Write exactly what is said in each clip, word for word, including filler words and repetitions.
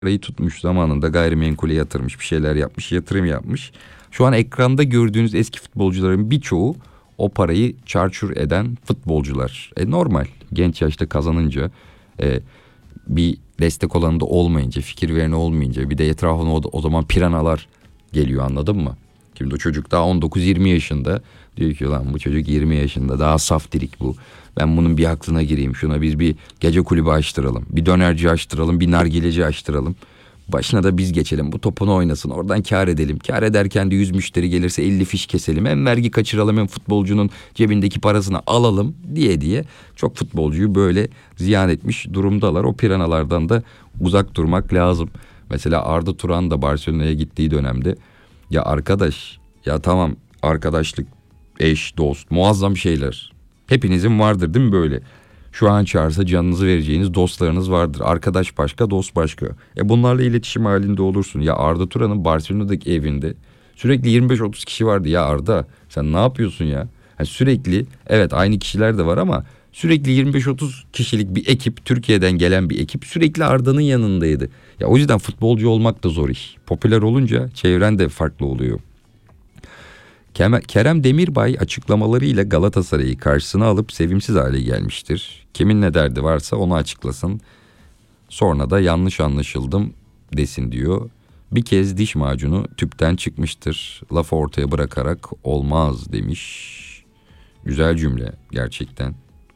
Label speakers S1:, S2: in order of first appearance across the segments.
S1: parayı tutmuş, zamanında gayrimenkule yatırmış, bir şeyler yapmış, yatırım yapmış. Şu an ekranda gördüğünüz eski futbolcuların birçoğu o parayı çarçur eden futbolcular. E normal, genç yaşta kazanınca, e, bir destek olanı da olmayınca, fikir vereni olmayınca, bir de etrafına o, o zaman piranalar geliyor, anladın mı? Şimdi o çocuk daha on dokuz yirmi yaşında, diyor ki lan bu çocuk yirmi yaşında, daha saf dirik bu. Ben bunun bir aklına gireyim, şuna biz bir gece kulübü açtıralım, bir dönerci açtıralım, bir nargileci açtıralım. Başına da biz geçelim, bu topunu oynasın, oradan kar edelim. Kar ederken de yüz müşteri gelirse elli fiş keselim. Hem vergi kaçıralım hem futbolcunun cebindeki parasını alalım diye diye çok futbolcuyu böyle ziyan etmiş durumdalar. O piranalardan da uzak durmak lazım. Mesela Arda Turan da Barcelona'ya gittiği dönemde, ya arkadaş, ya tamam, arkadaşlık, eş, dost, muazzam şeyler. Hepinizin vardır değil mi böyle? Şu an çağırsa canınızı vereceğiniz dostlarınız vardır. Arkadaş başka, dost başka. E bunlarla iletişim halinde olursun. Ya Arda Turan'ın Barcelona'daki evinde sürekli yirmi beş otuz kişi vardı. Ya Arda, sen ne yapıyorsun ya? Yani sürekli, evet aynı kişiler de var ama sürekli yirmi beş otuz kişilik bir ekip, Türkiye'den gelen bir ekip sürekli Arda'nın yanındaydı. Ya o yüzden futbolcu olmak da zor iş. Popüler olunca çevren de farklı oluyor. Kerem Demirbay açıklamalarıyla Galatasaray'ı karşısına alıp sevimsiz hale gelmiştir. Kimin ne derdi varsa onu açıklasın. Sonra da yanlış anlaşıldım desin diyor. Bir kez diş macunu tüpten çıkmıştır. Lafı ortaya bırakarak olmaz demiş. Güzel cümle gerçekten.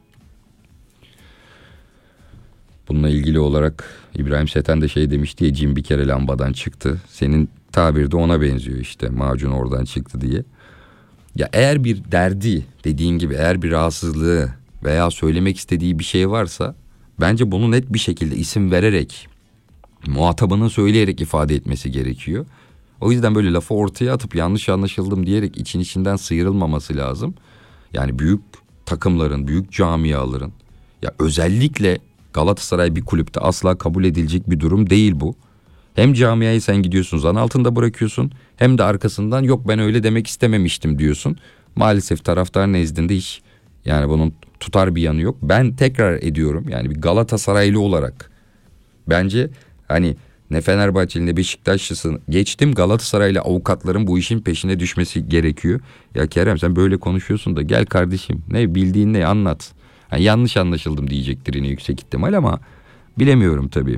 S1: Bununla ilgili olarak İbrahim Seten de şey demiş diye, cin bir kere lambadan çıktı. Senin tabir de ona benziyor işte, macun oradan çıktı diye. Ya eğer bir derdi, dediğin gibi eğer bir rahatsızlığı veya söylemek istediği bir şey varsa, bence bunu net bir şekilde isim vererek, muhatabına söyleyerek ifade etmesi gerekiyor. O yüzden böyle lafı ortaya atıp yanlış anlaşıldım diyerek için içinden sıyrılmaması lazım. Yani büyük takımların, büyük camiaların, ya özellikle Galatasaray bir kulüpte asla kabul edilecek bir durum değil bu. Hem camiayı sen gidiyorsun zan altında bırakıyorsun, hem de arkasından yok ben öyle demek istememiştim diyorsun. Maalesef taraftar nezdinde hiç, yani bunun tutar bir yanı yok. Ben tekrar ediyorum, yani bir Galatasaraylı olarak bence hani ne Fenerbahçeli ne Beşiktaşlısın geçtim, Galatasaraylı avukatların bu işin peşine düşmesi gerekiyor. Ya Kerem, sen böyle konuşuyorsun da gel kardeşim, ne bildiğin ne anlat. Yani yanlış anlaşıldım diyecektir yine yüksek ihtimal ama bilemiyorum tabii.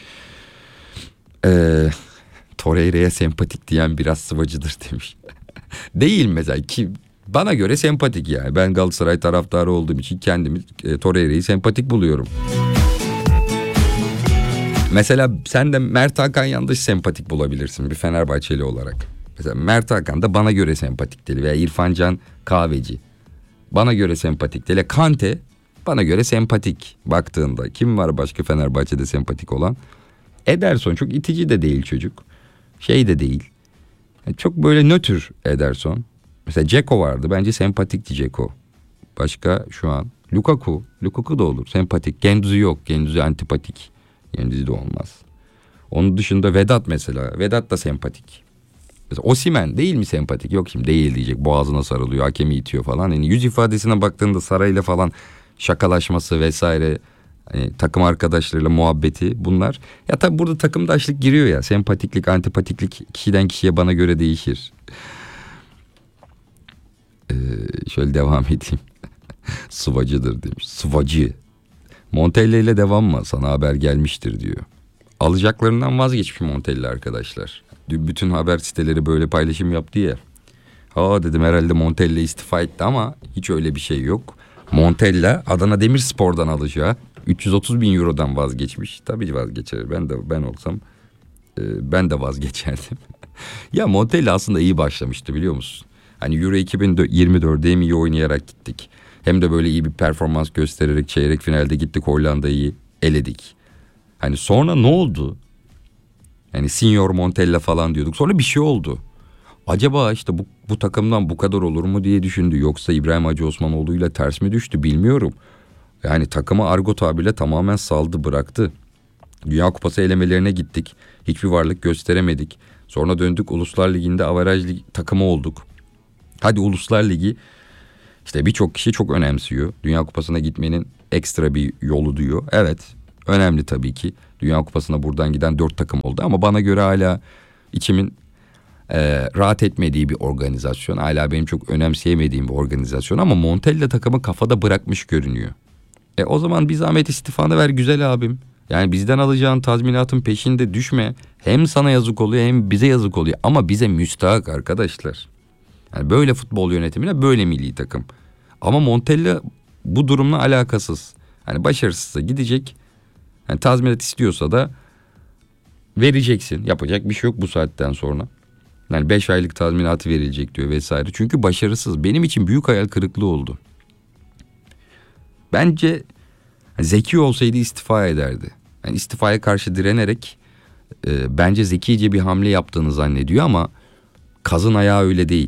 S1: Ee, Torreira'ya sempatik diyen biraz sıvacıdır demiş. Değil mesela, ki bana göre sempatik yani. Ben Galatasaray taraftarı olduğum için kendimi, e, Torreira'yı sempatik buluyorum. Mesela sen de Mert Hakan Yandaş sempatik bulabilirsin bir Fenerbahçeli olarak. Mesela Mert Hakan da bana göre sempatik değil, veya İrfan Can Kahveci bana göre sempatik değil. Kante bana göre sempatik baktığında. Kim var başka Fenerbahçe'de sempatik olan? Ederson çok itici de değil çocuk. Şey de değil. Çok böyle nötr Ederson. Mesela Dzeko vardı. Bence sempatikti Dzeko. Başka şu an Lukaku. Lukaku da olur. Sempatik. Gendüzi yok. Gendüzi antipatik. Gendüzi de olmaz. Onun dışında Vedat mesela. Vedat da sempatik. Mesela Osimhen değil mi sempatik? Yok şimdi değil diyecek. Boğazına sarılıyor. Hakemi itiyor falan. Yani yüz ifadesine baktığında sarayla falan şakalaşması vesaire, hani takım arkadaşlarıyla muhabbeti, bunlar. Ya tabi burada takımdaşlık giriyor ya. Sempatiklik, antipatiklik kişiden kişiye bana göre değişir. Ee, şöyle devam edeyim. Sıvacıdır demiş. Sıvacı. Montella ile devam mı? Sana haber gelmiştir diyor. Alacaklarından vazgeçmiş Montella arkadaşlar. Dün bütün haber siteleri böyle paylaşım yaptı ya. Ha dedim, herhalde Montella istifa etti ama hiç öyle bir şey yok. Montella Adana Demirspor'dan alacağı üç yüz otuz bin eurodan vazgeçmiş. Tabii vazgeçer. Ben de ben olsam e, ben de vazgeçerdim. Ya Montella aslında iyi başlamıştı, biliyor musun? Hani Euro iki bin yirmi dörtte hem iyi oynayarak gittik, hem de böyle iyi bir performans göstererek çeyrek finalde gittik, Hollanda'yı eledik. Hani sonra ne oldu? Yani Senior Montella falan diyorduk. Sonra bir şey oldu. Acaba işte bu, bu takımdan bu kadar olur mu diye düşündü. Yoksa İbrahim Hacı Osmanoğlu'yla ters mi düştü bilmiyorum. Yani takımı argo tabirle tamamen saldı, bıraktı. Dünya Kupası elemelerine gittik. Hiçbir varlık gösteremedik. Sonra döndük Uluslar Ligi'nde averaj lig takımı olduk. Hadi Uluslar Ligi işte birçok kişi çok önemsiyor. Dünya Kupası'na gitmenin ekstra bir yolu diyor. Evet, Önemli tabii ki. Dünya Kupası'na buradan giden dört takım oldu ama bana göre hala içimin e, rahat etmediği bir organizasyon. Hala benim çok önemseyemediğim bir organizasyon ama Montella takımı kafada bırakmış görünüyor. E o zaman bir zahmet istifanı ver güzel abim. Yani bizden alacağın tazminatın peşinde düşme. Hem sana yazık oluyor hem bize yazık oluyor. Ama bize müstahak arkadaşlar. Yani böyle futbol yönetimine böyle milli takım. Ama Montella bu durumla alakasız. Hani başarısızsa gidecek. Yani tazminat istiyorsa da vereceksin. Yapacak bir şey yok bu saatten sonra. Yani beş aylık tazminatı verilecek diyor vesaire. Çünkü başarısız. Benim için büyük hayal kırıklığı oldu. Bence zeki olsaydı istifa ederdi. Yani istifaya karşı direnerek e, bence zekice bir hamle yaptığını zannediyor ama kazın ayağı öyle değil.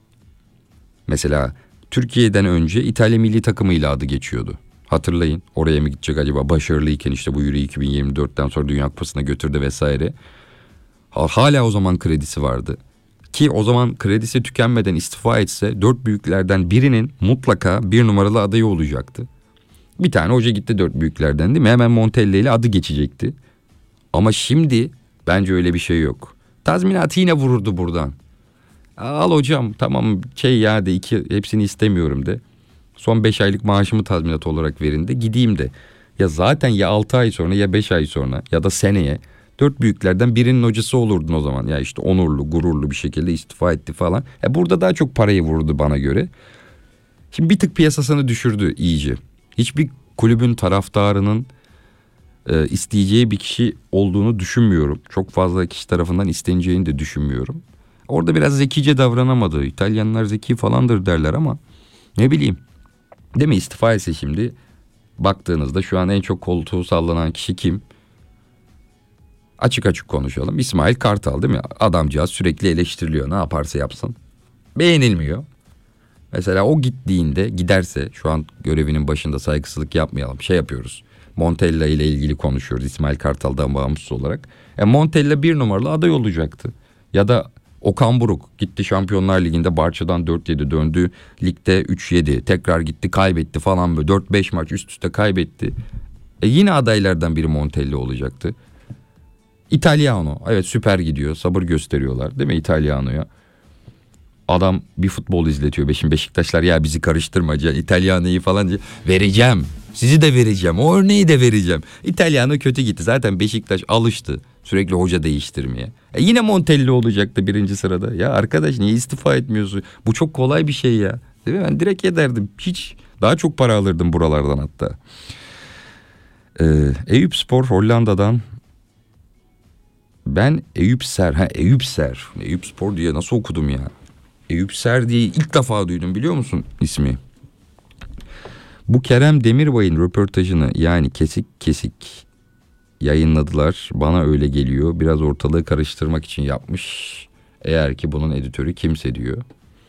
S1: Mesela Türkiye'den önce İtalya milli takımıyla adı geçiyordu. Hatırlayın, oraya mı gidecek acaba, başarılıyken işte bu Euro iki bin yirmi dörtten sonra Dünya Kupası'na götürdü vesaire. Hala o zaman kredisi vardı. Ki o zaman kredisi tükenmeden istifa etse dört büyüklerden birinin mutlaka bir numaralı adayı olacaktı. Bir tane hoca gitti dört büyüklerden değil mi? Hemen Montella ile adı geçecekti. Ama şimdi bence öyle bir şey yok. Tazminatı yine vururdu buradan. Al hocam tamam şey ya de iki hepsini istemiyorum de. Son beş aylık maaşımı tazminat olarak verin de gideyim de. Ya zaten ya altı ay sonra ya beş ay sonra ya da seneye dört büyüklerden birinin hocası olurdun o zaman. Ya işte onurlu gururlu bir şekilde istifa etti falan. E burada daha çok parayı vurdu bana göre. Şimdi bir tık piyasasını düşürdü iyice. Hiçbir kulübün taraftarının e, isteyeceği bir kişi olduğunu düşünmüyorum. Çok fazla kişi tarafından isteneceğini de düşünmüyorum. Orada biraz zekice davranamadı. İtalyanlar zeki falandır derler ama ne bileyim. Değil mi, istifa etse şimdi baktığınızda şu an en çok koltuğu sallanan kişi kim? Açık açık konuşalım. İsmail Kartal değil mi? Adamcağız sürekli eleştiriliyor. Ne yaparsa yapsın. Beğenilmiyor. Mesela o gittiğinde giderse şu an görevinin başında saygısızlık yapmayalım. Şey yapıyoruz. Montella ile ilgili konuşuyoruz İsmail Kartal'dan bağımsız olarak. E Montella bir numaralı aday olacaktı. Ya da Okan Buruk gitti Şampiyonlar Ligi'nde Barça'dan dört yedi döndü. Ligde üç yedi tekrar gitti kaybetti falan böyle dört beş maç üst üste kaybetti. E yine adaylardan biri Montella olacaktı. Italiano evet süper gidiyor, sabır gösteriyorlar değil mi Italiano'ya? Adam bir futbol izletiyor. Şimdi Beşiktaşlar ya bizi karıştırma İtalyana'yı falan diye. Vereceğim. Sizi de vereceğim. O örneği de vereceğim. İtalyano kötü gitti. Zaten Beşiktaş alıştı sürekli hoca değiştirmeye. E yine Montella olacaktı birinci sırada. Ya arkadaş niye istifa etmiyorsun? Bu çok kolay bir şey ya. Değil mi? Ben direkt ederdim. Hiç daha çok para alırdım buralardan hatta. Ee, Eyüpspor Hollanda'dan. Ben Eyüpser. Ha Eyüpser. Eyüpspor diye nasıl okudum ya? Eyüpser diye ilk defa duydum biliyor musun ismi? Bu Kerem Demirbay'ın röportajını yani kesik kesik yayınladılar. Bana öyle geliyor. Biraz ortalığı karıştırmak için yapmış. Eğer ki bunun editörü kimse diyor.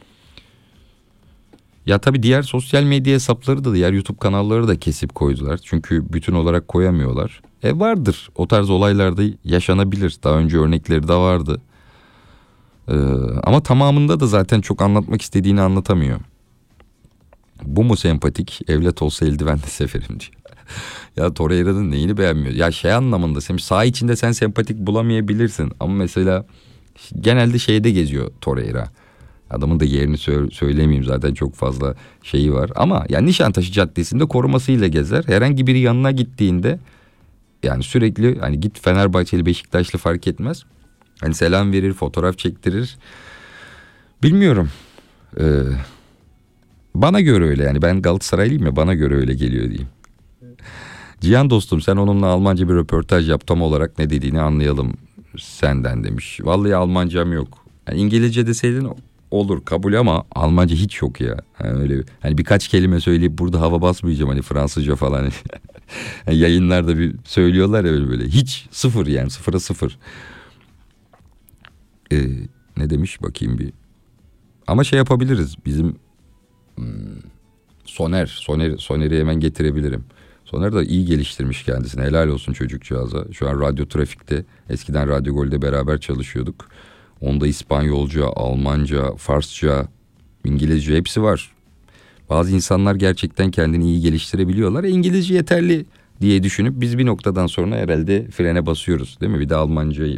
S1: Ya tabii diğer sosyal medya hesapları da diğer YouTube kanalları da kesip koydular. Çünkü bütün olarak koyamıyorlar. E vardır o tarz olaylarda yaşanabilir. Daha önce örnekleri de vardı. Ee, ama tamamında da zaten çok anlatmak istediğini anlatamıyor. Bu mu sempatik? Evlat olsa eldivenle severim diyor. Ya Torreira'nın neyini beğenmiyor? Ya şey anlamında sen saha içinde sen sempatik bulamayabilirsin. Ama mesela genelde şeyde geziyor Torreira. Adamın da yerini sö- söylemeyeyim zaten çok fazla şeyi var. Ama yani Nişantaşı Caddesi'nde korumasıyla gezer. Herhangi biri yanına gittiğinde yani sürekli hani git Fenerbahçeli Beşiktaşlı fark etmez. Hani selam verir, fotoğraf çektirir. Bilmiyorum. Ee, bana göre öyle yani. Ben Galatasaraylıyım ya, bana göre öyle geliyor diyeyim. Cihan dostum sen onunla Almanca bir röportaj yap, tam olarak ne dediğini anlayalım senden demiş. Vallahi Almancam yok. Yani İngilizce deseydin olur kabul ama Almanca hiç yok ya. Yani öyle hani birkaç kelime söyleyip burada hava basmayacağım hani Fransızca falan. Yani yayınlarda bir söylüyorlar ya böyle, böyle. Hiç sıfır yani sıfıra sıfır. Ee, ne demiş bakayım bir. Ama şey yapabiliriz bizim hmm, Soner, Soner, Soner'i hemen getirebilirim. Soner da iyi geliştirmiş kendisini. Helal olsun çocukcağıza. Şu an Radyo Trafik'te, eskiden Radyo Gol'de beraber çalışıyorduk. Onda İspanyolca, Almanca, Farsça, İngilizce hepsi var. Bazı insanlar gerçekten kendini iyi geliştirebiliyorlar. E, İngilizce yeterli diye düşünüp biz bir noktadan sonra herhalde frene basıyoruz değil mi? Bir de Almancayı